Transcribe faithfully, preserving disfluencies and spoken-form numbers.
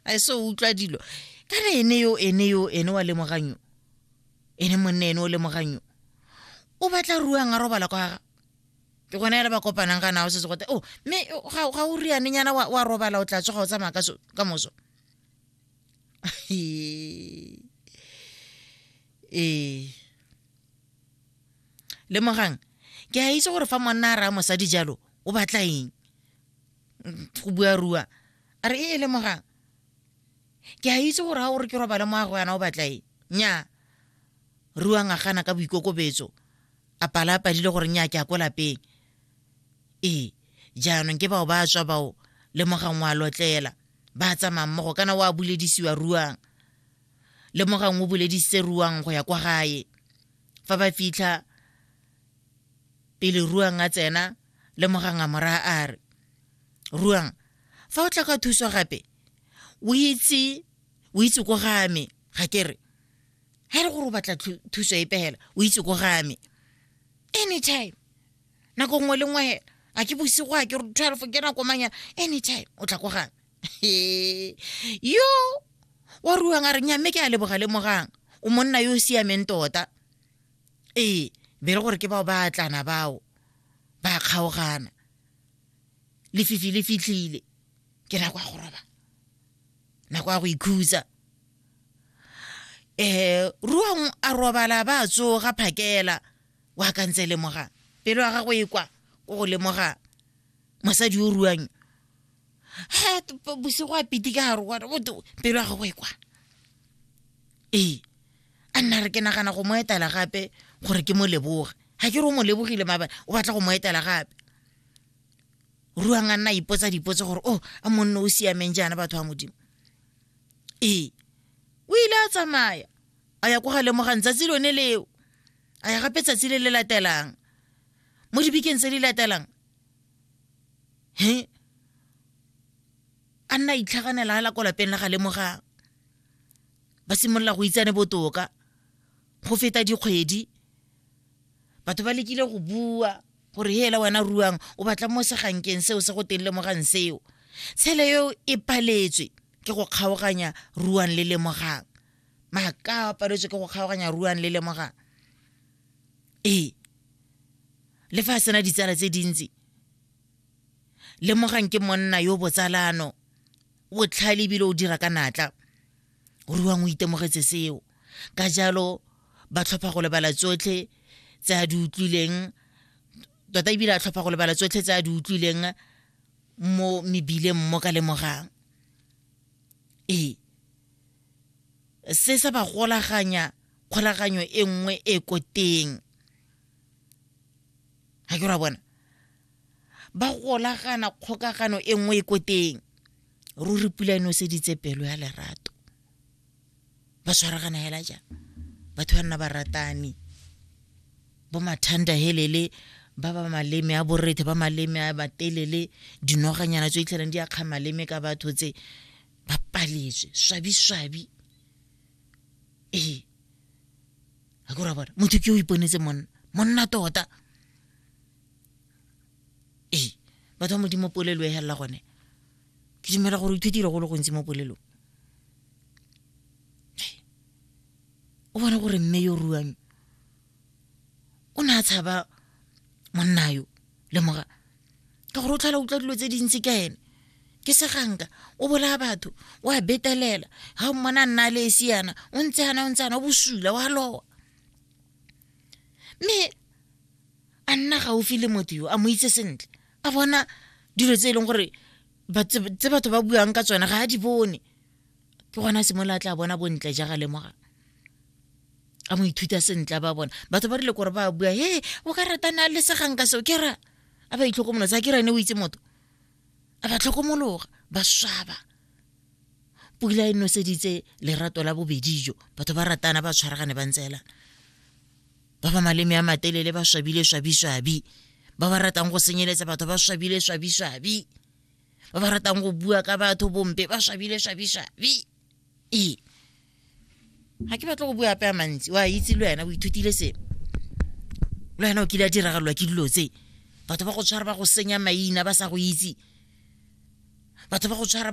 a se utlwa dilo ka re ene yo ene yo ene wa le moganyo ene monna ene o le moganyo o batla ruang a robala kwa ke gona ela ba kopanang ka nao se se gote oh me ga ga o riane nyana wa, wa robala o tla tsoga o tsamaya ka so ka moso eh le mogang ke a itse gore fa monna ra mosadi jalo o batla eng go bua rua a re e le mogang ke a itse gore ha o re ke robala mo go yana o batla eng nya rua nga gana ka boikokobetso a pala pa dile gore nya ke a kola peng eh jaanong ke bao ba tswa bao le mogang wa lotlela ba tsamaya mmogo kana wa buledisiwa ruang le mogang o buledise ruang go ya kwa gae fa ba fitlha pele ruang a tsena le mogang a mora a re ruang fa o tla ka thuso gape o itse o itse go game ga kere ha re go batla thuso e pela o itse go game anytime nako ngwe le ngwe a ke bosigo a ke re twelve ke nako manya anytime o tla go game yo wa ruang a re nya me ke a leboga le mogang o monna yo siameng tota eh be re gore ke bao ba tlana bao ba kgaogana le fifi le fitlhile ke ra kwa go roba na kwa go ikhuza eh ruang a robala ba tso ga phakela wa ka ntse le moga pelo ga go ikwa go le moga mosadi o ruang ha bosigo a pitika ga rwa pelo ga go ikwa eh a nna re ke nagana go mo etela gape gore ke mo leboga ha ke re mo lebogile mabana o batla go mo etela gape ruang a nna ipotsa dipotso gore oh a monno o siameng jana batho ba modimo eh o ile a tsamaya a ya kwa ga lemoga ntsatsi lone leo a ya gape tsatsi le le latelang mo dibikeng tse di latelang he a nna itlhaganela la kwa lapeng la ga lemoga ba simolola go itsane botoka go feta dikgwedi batho ba lekile go bua gore hela wena ruang o batla mo segankeng seo se go teng lemogang seo tshele yo e paletswe ke go kgaoganya ruang le lemogang maka a paletswe ke go kgaoganya ruang le lemogang eh le fa sena ditsala tse dintsi lemogang ke monna yo botsalano o tlhale bile o dira ka natla ruang o itemogetse seo ka jalo ba tlhopha go lebala tsotlhe tse a di utlwileng tota ebile a tlhopha go lebala tsotlhe tse a di utlwileng mo mebileng mo ka lemogang eh se sa ba golaganya kgolaganyo e nngwe e koteng ha ke ra bona ba golagana kgokagano e nngwe e koteng ruri pula eno se ditse pelo ya lerato ba tshwaragana hela ja batho ba nna ba ratani bo mathanda helele ba ba maleme a borete ba maleme a batelele dinoganyana tso itlhelang di akga maleme ka batho tse ba paletswe swabi swabi eh a go ra bona motho ke o iponetse monna monna tota eh batho mo di mo polelo e hela gone ke dimela gore ithutile go le go ntse mo polelo o bona gore mme yo ruang o na tshaba monna yo lemoga ka gore o tlhala o tla dilo tse dintsi ka ene ke seganka o bola batho wa betelela ha o mona nna le siana o ntse ana o ntse ana o busula wa loa me a nna ga o file motho yo a mo itse sentle a bona dilo tse leng gore tse batho ba buang ka tsona ga a di bone ke gona semola tla bona bontle ja ga lemoga a mo ithuta sentle ba bona batho ba rile gore ba bua he o ka ratana le seganka seo ke ra a ba itlhokomologa sa ke ra ne o itse motho a ba tlhokomologa ba swaba pula e noseditse lerato la bobedijo batho ba ratana ba tshwaragane ba ntsela ba ba maleme a matelele ba swabile swabi swabi ba ba ratang go senyeletsa batho ba swabile swabi swabi ba ba ratang go bua ka batho bompe ba swabile swabi swabi e ha ke batla go bua ape a mantsi wa itse le wena o ithutile se le wena o kile a diragalwa ke dilo tse batho ba go tshwara ba go senya maina ba sa go itse batho ba go tshwara